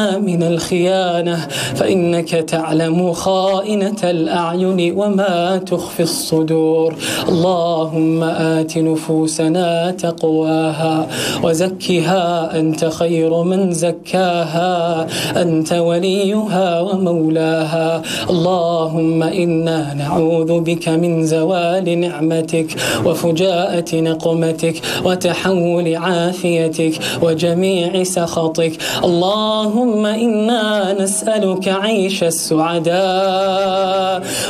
من الخيانة، فإنك تعلم خائنة الأعين وما تخفي الصدور. اللهم آت نفوسنا تقواها وزكها أنت خير من زكاها، أنت وليها ومولاها. اللهم إنا نعوذ بك من زوال نعمتك وفجاءة نقمتك وتحول عافيتك وجميع سخطك. اللهم إنا نسألك عيش السعداء